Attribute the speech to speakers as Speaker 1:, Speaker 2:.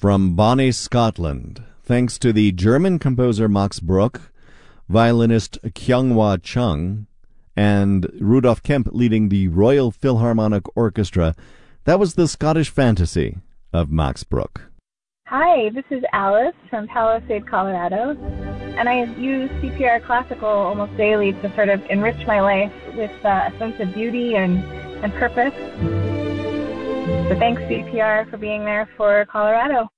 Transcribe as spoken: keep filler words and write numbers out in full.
Speaker 1: from Bonnie, Scotland. Thanks to the German composer Max Bruch, violinist Kyunghwa Chung, and Rudolf Kemp leading the Royal Philharmonic Orchestra. That was the Scottish Fantasy of Max Bruch.
Speaker 2: Hi, this is Alice from Palisade, Colorado, and I use C P R Classical almost daily to sort of enrich my life with uh, a sense of beauty and, and purpose. So thanks, C P R, for being there for Colorado.